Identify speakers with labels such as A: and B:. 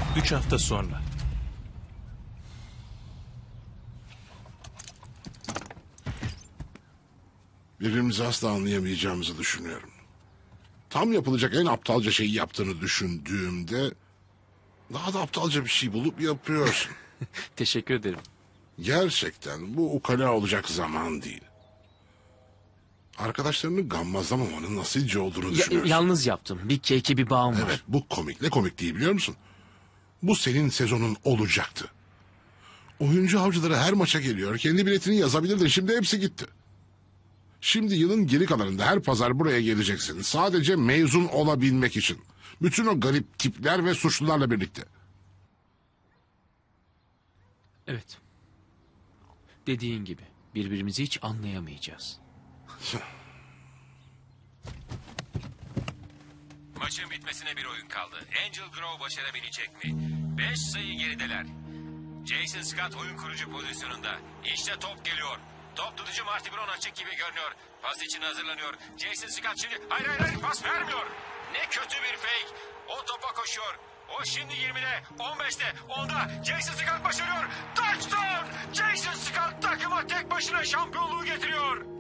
A: 3 hafta sonra.
B: Birbirimizi asla anlayamayacağımızı düşünüyorum. Tam yapılacak en aptalca şeyi yaptığını düşündüğümde... daha da aptalca bir şey bulup yapıyorsun.
A: Teşekkür ederim.
B: Gerçekten bu ukala olacak zaman değil. Arkadaşlarını gammazlamamanın nasılca olduğunu düşünüyorsun.
A: Yalnız yaptım. Bir keyki bir bağım var.
B: Evet, bu komik. Ne komik değil biliyor musun? Bu senin sezonun olacaktı. Oyuncu avcıları her maça geliyor. Kendi biletini yazabilirdin. Şimdi hepsi gitti. Şimdi yılın geri kalanında her pazar buraya geleceksin. Sadece mezun olabilmek için. Bütün o garip tipler ve suçlularla birlikte.
A: Evet. Dediğin gibi birbirimizi hiç anlayamayacağız.
C: Maçın bitmesine bir oyun kaldı. Angel Grove başarabilecek mi? 5 sayı gerideler. Jason Scott oyun kurucu pozisyonunda. İşte top geliyor. Top tutucu Marty Brown açık gibi görünüyor. Pas için hazırlanıyor. Jason Scott şimdi... Hayır pas vermiyor. Ne kötü bir fake. O topa koşuyor. O şimdi 20'de, 15'te, 10'da. Jason Scott başarıyor. Touchdown! Jason Scott takıma tek başına şampiyonluğu getiriyor.